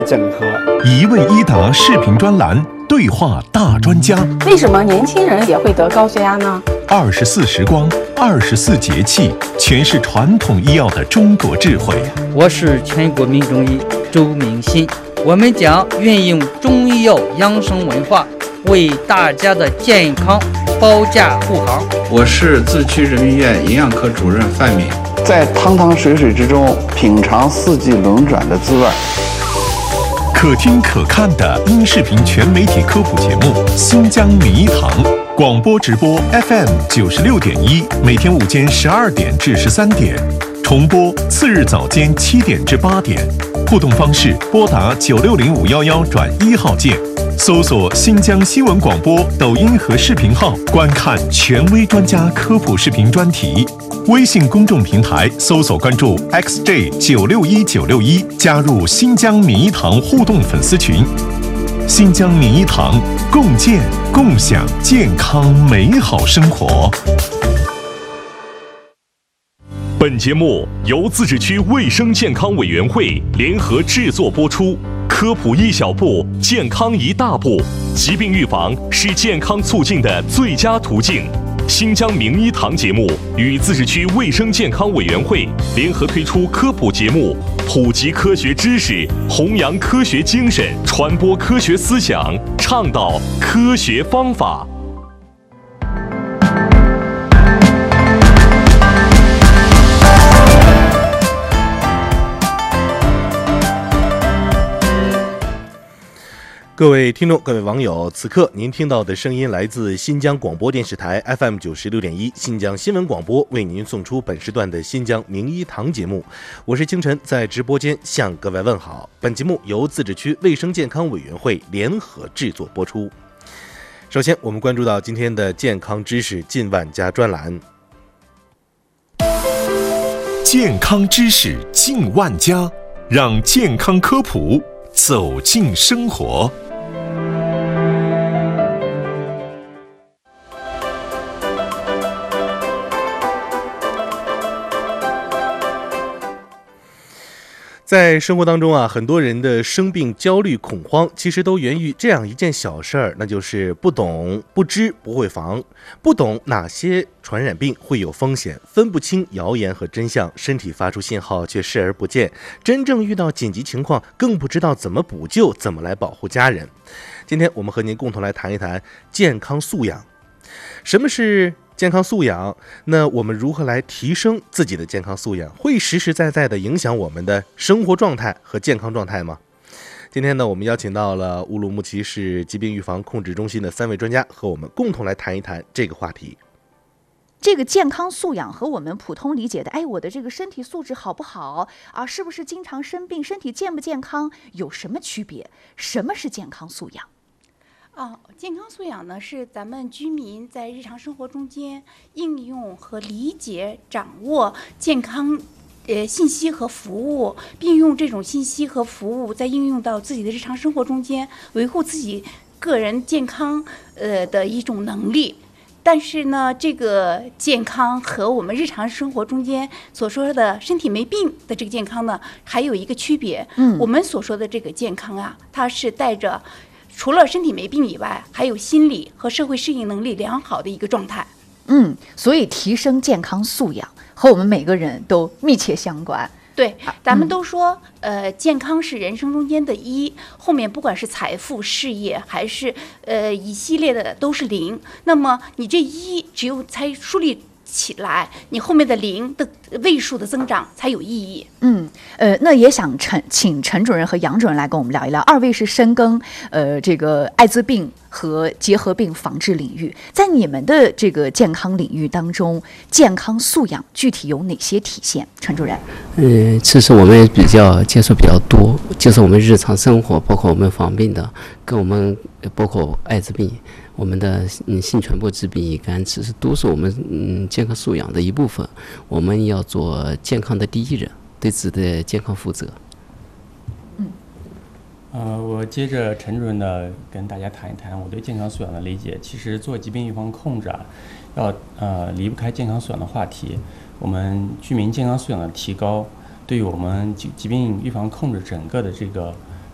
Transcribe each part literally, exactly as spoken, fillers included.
整合一问一答视频专栏，对话大专家。 为什么年轻人也会得高血压呢？ 二十四时光，二十四节气，诠释传统医药的中国智慧。 我是全国名中医周明新，我们将运用中医药养生文化，为大家的健康保驾护航。 我是自区人民医院营养科主任范敏， 在汤汤水水之中品尝四季轮转的滋味。 可听可看的音视频全媒体科普节目《新疆名医堂》，广播直播 F M 九十六点一，每天午间十二点至十三点，重播次日早间七点至八点。互动方式：拨打九六零五幺幺转一号键，搜索新疆新闻广播抖音和视频号，观看权威专家科普视频专题。微信公众平台搜索关注 X J 九六一九六一，加入新疆名医堂互动粉丝群。新疆名医堂，共建共享健康美好生活。 本节目由自治区卫生健康委员会联合制作播出。科普一小步，健康一大步。疾病预防是健康促进的最佳途径。新疆名医堂节目与自治区卫生健康委员会联合推出科普节目，普及科学知识，弘扬科学精神，传播科学思想，倡导科学方法。 各位听众，各位网友，此刻您听到的声音来自新疆广播电视台 F M 九十六点一新疆新闻广播，为您送出本时段的新疆名医堂节目。我是清晨，在直播间向各位问好。本节目由自治区卫生健康委员会联合制作播出。首先，我们关注到今天的健康知识近万家专栏。 健康知识近万家，让健康科普走进生活。 在生活当中啊，很多人的生病、焦虑、恐慌，其实都源于这样一件小事儿，那就是不懂、不知、不会防，不懂哪些传染病会有风险，分不清谣言和真相，身体发出信号却视而不见，真正遇到紧急情况，更不知道怎么补救，怎么来保护家人。今天我们和您共同来谈一谈健康素养。什么是健康素养？那我们如何来提升自己的健康素养？会实实在在地影响我们的生活状态和健康状态吗？今天呢，我们邀请到了乌鲁木齐市疾病预防控制中心的三位专家，和我们共同来谈一谈这个话题。 这个健康素养和我们普通理解的，哎，我的这个身体素质好不好啊？是不是经常生病？身体健不健康？有什么区别？什么是健康素养？ 哦，健康素养呢，是咱们居民在日常生活中间应用和理解、掌握健康呃信息和服务，并用这种信息和服务再应用到自己的日常生活中间，维护自己个人健康呃的一种能力。但是呢，这个健康和我们日常生活中间所说的身体没病的这个健康呢，还有一个区别。嗯，我们所说的这个健康啊，它是带着除了身体没病以外，还有心理和社会适应能力良好的一个状态。 嗯，所以提升健康素养和我们每个人都密切相关。 对，咱们都说，嗯、呃，健康是人生中间的一，后面不管是财富、事业，还是呃一系列的都是零。那么你这一只有才树立起来，你后面的零的位数的增长才有意义。 嗯，呃，那也想陈请陈主任和杨主任来跟我们聊一聊。二位是深耕呃这个艾滋病和结核病防治领域，在你们的这个健康领域当中，健康素养具体有哪些体现？陈主任， 嗯，其实我们比较接触比较多，就是我们日常生活，包括我们防病的，跟我们包括艾滋病。我们的嗯性传播疾病、乙肝，其实都是我们嗯健康素养的一部分。我们要做健康的第一人，对自己的健康负责。 嗯， 呃，我接着陈主任呢，跟大家谈一谈我对健康素养的理解。其实做疾病预防控制啊，要呃离不开健康素养的话题。我们居民健康素养的提高，对于我们疾疾病预防控制整个的这个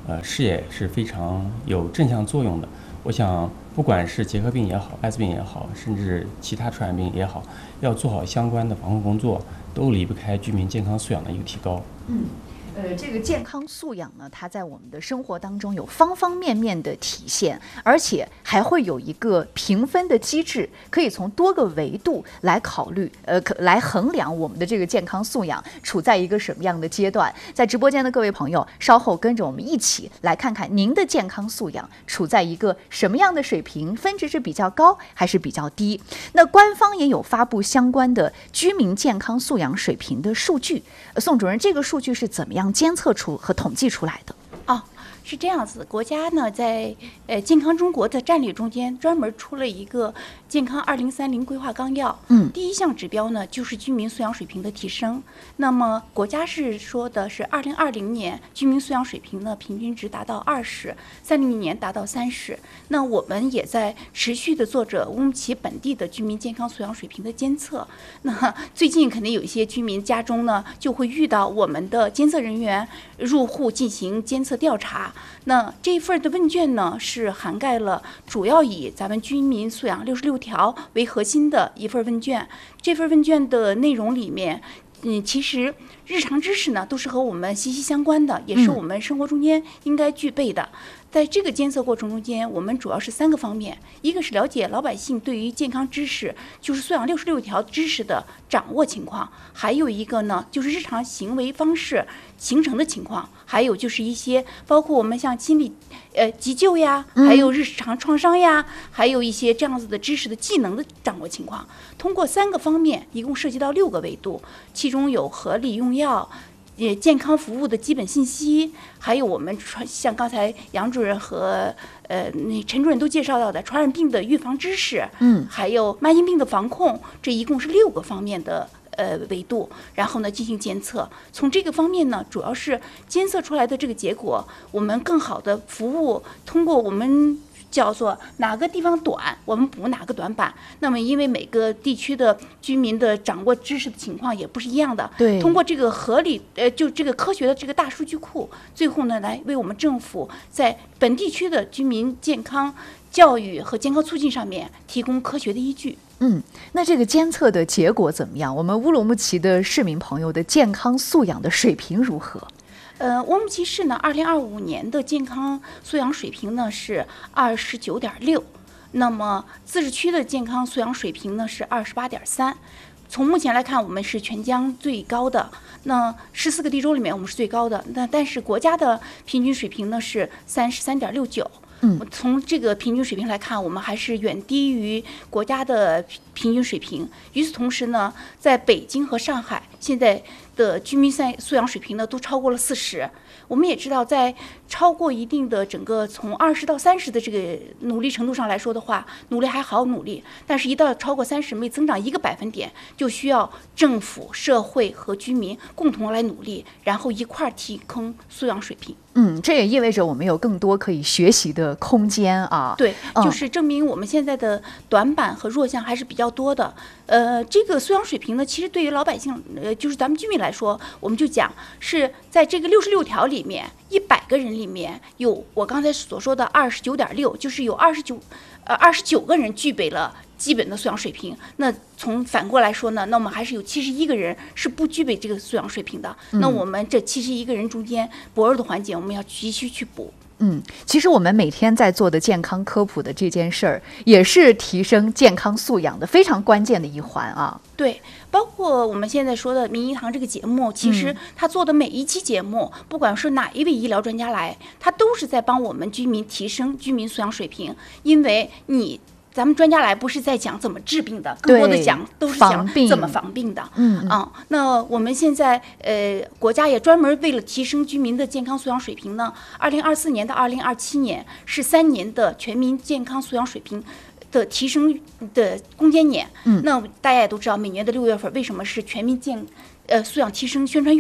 呃事业是非常有正向作用的。我想，不管是结核病也好，艾滋病也好，甚至其他传染病也好，要做好相关的防控工作，都离不开居民健康素养的一个提高。 嗯。呃，这个健康素养呢，它在我们的生活当中有方方面面的体现，而且还会有一个评分的机制，可以从多个维度来考虑，呃，可来衡量我们的这个健康素养处在一个什么样的阶段。在直播间的各位朋友，稍后跟着我们一起来看看您的健康素养处在一个什么样的水平，分值是比较高还是比较低？那官方也有发布相关的居民健康素养水平的数据。呃、宋主任，这个数据是怎么样监测出和统计出来的？ 哦，是这样子，国家呢在呃健康中国的战略中间专门出了一个健康二零三零规划纲要。嗯，第一项指标呢就是居民素养水平的提升。那么国家是说的是二零二零年居民素养水平呢平均值达到二十，三零年达到三十。那我们也在持续的做着乌鲁木齐本地的居民健康素养水平的监测。那最近肯定有一些居民家中呢就会遇到我们的监测人员入户进行监测调查。那这一份的问卷呢，是涵盖了主要以咱们居民素养六十六条为核心的一份问卷。这份问卷的内容里面，嗯，其实日常知识呢都是和我们息息相关的，也是我们生活中间应该具备的。在这个监测过程中间，我们主要是三个方面，一个是了解老百姓对于健康知识，就是素养六十六条知识的掌握情况；还有一个呢，就是日常行为方式形成的情况；还有就是一些包括我们像心理呃急救呀，还有日常创伤呀，还有一些这样子的知识的技能的掌握情况。通过三个方面，一共涉及到六个维度，其中有合理用药。也健康服务的基本信息，还有我们像刚才杨主任和呃那陈主任都介绍到的传染病的预防知识，嗯，还有慢性病的防控，这一共是六个方面的呃维度，然后呢进行监测。从这个方面呢，主要是监测出来的这个结果，我们更好的服务，通过我们。叫做哪个地方短，我们补哪个短板。那么，因为每个地区的居民的掌握知识的情况也不是一样的，对，通过这个合理，呃，就这个科学的这个大数据库，最后呢，来为我们政府在本地区的居民健康教育和健康促进上面提供科学的依据。 嗯，那这个监测的结果怎么样？我们乌鲁木齐的市民朋友的健康素养的水平如何？ 呃，乌鲁木齐市呢，二零二五年的健康素养水平呢是二十九点六，那么自治区的健康素养水平呢是二十八点三。从目前来看，我们是全疆最高的。那十四个地州里面，我们是最高的。那但是国家的平均水平呢是三十三点六九。嗯，从这个平均水平来看，我们还是远低于国家的平均水平。与此同时呢，在北京和上海，现在的居民素养水平呢都超过了四十。我们也知道，在超过一定的整个从二十到三十的这个努力程度上来说的话，努力还好努力，但是一到超过三十，每增长一个百分点，就需要政府、社会和居民共同来努力，然后一块儿提升素养水平。 嗯，这也意味着我们有更多可以学习的空间啊。 对，就是证明我们现在的短板和弱项还是比较多的。呃，这个素养水平呢，其实对于老百姓，呃，就是咱们居民来说，我们就讲是在这个六十六条里面，一百个人里面有我刚才所说的二十九点六，就是有二十九，呃，二十九个人具备了基本的素养水平。那从反过来说呢，那我们还是有七十一个人是不具备这个素养水平的。嗯、那我们这七十一个人中间薄弱的环节，我们要继续去补。 嗯，其实我们每天在做的健康科普的这件事儿，也是提升健康素养的非常关键的一环啊。 对，包括我们现在说的名医堂这个节目，其实他做的每一期节目，嗯、不管是哪一位医疗专家来，他都是在帮我们居民提升居民素养水平，因为你。咱们专家来不是在讲怎么治病的，更多的讲都是讲怎么防病的。嗯啊，那我们现在呃，国家也专门为了提升居民的健康素养水平呢，二零二四年到二零二七年是三年的全民健康素养水平的提升的攻坚年。嗯，那大家也都知道，每年的六月份为什么是全民健呃素养提升宣传月？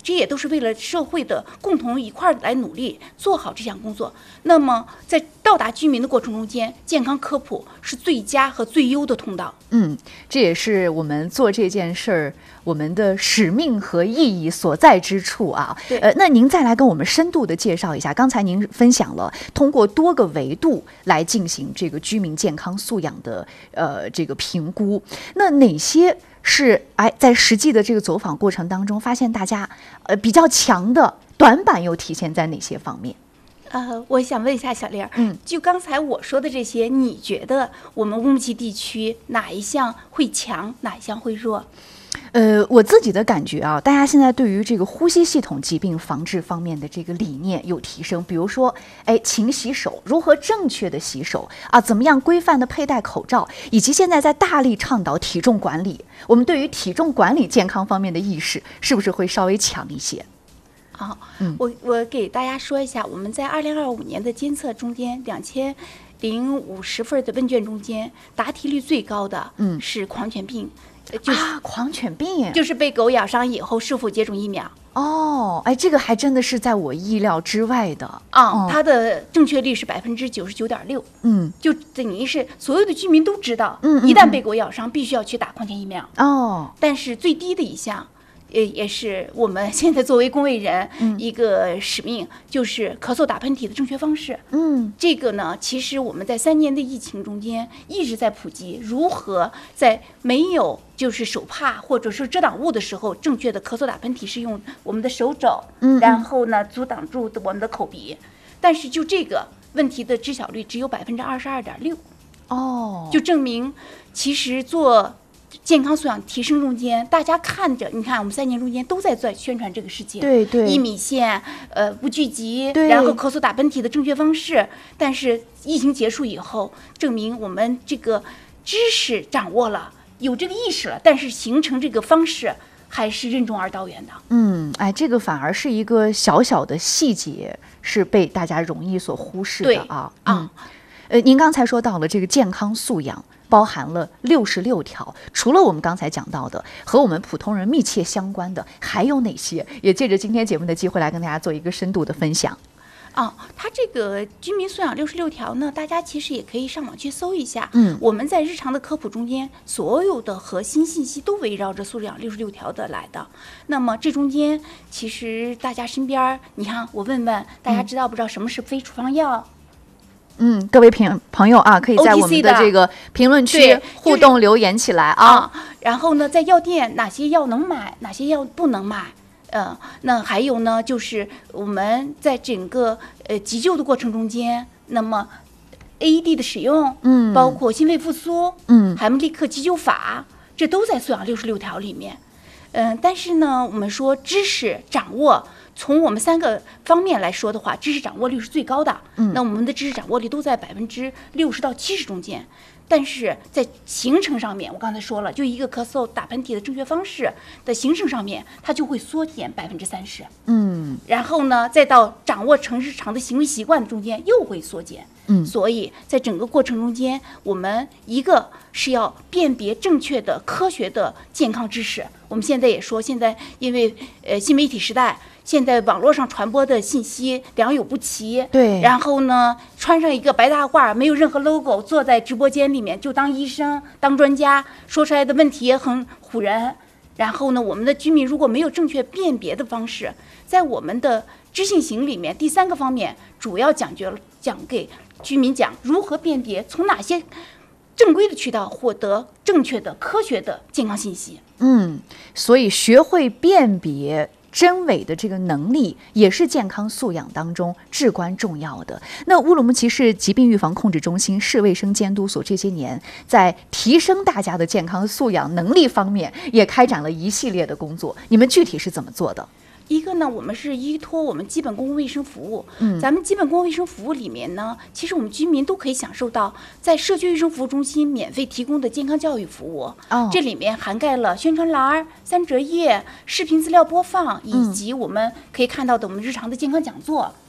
这也都是为了社会的共同一块儿来努力做好这项工作。那么在到达居民的过程中间，健康科普是最佳和最优的通道。 嗯，这也是我们做这件事儿我们的使命和意义所在之处啊。 对， 呃，那您再来跟我们深度的介绍一下，刚才您分享了通过多个维度来进行这个居民健康素养的呃这个评估，那哪些是哎在实际的这个走访过程当中发现大家呃比较强的短板又体现在哪些方面？ 呃，我想问一下小玲， 嗯， 就刚才我说的这些，你觉得我们乌鲁木齐地区哪一项会强，哪一项会弱？ 呃，我自己的感觉啊，大家现在对于这个呼吸系统疾病防治方面的这个理念有提升，比如说，哎，勤洗手，如何正确的洗手啊，怎么样规范的佩戴口罩，以及现在在大力倡导体重管理，我们对于体重管理健康方面的意识是不是会稍微强一些？ 啊，嗯，我我给大家说一下，我们在二零二五年的监测中间，两千零五十份的问卷中间，答题率最高的，嗯，是狂犬病。 就是、啊，狂犬病就是被狗咬伤以后是否接种疫苗。 哦，哎，这个还真的是在我意料之外的啊、嗯，它的正确率是百分之九十九点六。 嗯， 就等于是所有的居民都知道， 嗯， 一旦被狗咬伤，必须要去打狂犬疫苗。 哦， 但是最低的一项。呃，也是我们现在作为公卫人一个使命，就是咳嗽打喷嚏的正确方式。 嗯， 这个呢，其实我们在三年的疫情中间一直在普及如何在没有就是手帕或者是遮挡物的时候，正确的咳嗽打喷嚏是用我们的手肘， 嗯， 然后呢阻挡住我们的口鼻。但是就这个问题的知晓率只有百分之二十二点六。 哦， 就证明其实做。健康素养提升中间，大家看着，你看我们三年中间都在做宣传这个事情， 对对， 一米线，呃，不聚集，然后咳嗽打喷嚏的正确方式。但是疫情结束以后，证明我们这个知识掌握了，有这个意识了，但是形成这个方式还是任重而道远的。 嗯，哎，这个反而是一个小小的细节，是被大家容易所忽视的啊。嗯，呃，您刚才说到了这个健康素养。包含了六十六条，除了我们刚才讲到的和我们普通人密切相关的，还有哪些？也借着今天节目的机会来跟大家做一个深度的分享。 啊，它这个居民素养六十六条呢，大家其实也可以上网去搜一下。 嗯， 我们在日常的科普中间，所有的核心信息都围绕着素养六十六条的来的。那么这中间，其实大家身边，你看，我问问大家知道不知道什么是非处方药？ 嗯，各位朋朋友啊，可以在我们的这个评论区互动留言起来啊。 啊然后呢，在药店哪些药能买，哪些药不能买？呃，那还有呢，就是我们在整个呃急救的过程中间，那么 A E D 的使用， 嗯， 包括心肺复苏， 嗯， 海默利克急救法，这都在素养六十六条里面。嗯、呃，但是呢，我们说知识掌握。从我们三个方面来说的话，知识掌握率是最高的。 嗯， 那我们的知识掌握率都在百分之六十到七十中间。但是在形成上面，我刚才说了，就一个咳嗽打喷嚏的正确方式的形成上面，它就会缩减百分之三十。 嗯， 然后呢，再到掌握成日常的行为习惯中间又会缩减。 嗯， 所以在整个过程中间，我们一个是要辨别正确的、科学的健康知识。我们现在也说，现在因为呃新媒体时代。现在网络上传播的信息良莠不齐， 对。 然后呢，穿上一个白大褂，没有任何 logo， 坐在直播间里面就当医生、当专家，说出来的问题也很唬人。然后呢，我们的居民如果没有正确辨别的方式，在我们的知性型里面，第三个方面主要讲究讲给居民讲如何辨别，从哪些正规的渠道获得正确的、科学的健康信息。 嗯，所以学会辨别真伪的这个能力也是健康素养当中至关重要的。那乌鲁木齐市疾病预防控制中心市卫生监督所这些年在提升大家的健康素养能力方面也开展了一系列的工作，你们具体是怎么做的？ 一个呢，我们是依托我们基本公共卫生服务。 嗯， 咱们基本公共卫生服务里面呢，其实我们居民都可以享受到在社区卫生服务中心免费提供的健康教育服务。 哦， 这里面涵盖了宣传栏、三折页、视频资料播放，以及我们可以看到的我们日常的健康讲座。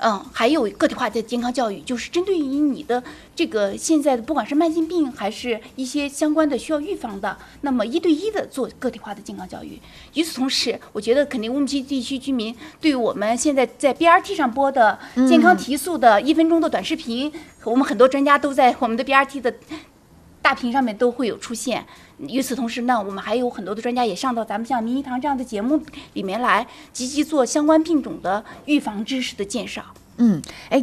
嗯，还有个体化的健康教育，就是针对于你的这个现在的不管是慢性病还是一些相关的需要预防的，那么一对一的做个体化的健康教育。与此同时，我觉得肯定乌鲁木齐地区居民对于我们现在在 B R T 上播的健康提速的一分钟的短视频，嗯、我们很多专家都在我们的 B R T 的大屏上面都会有出现。与此同时呢，我们还有很多的专家也上到咱们像名医堂这样的节目里面来，积极做相关病种的预防知识的介绍。 嗯，哎，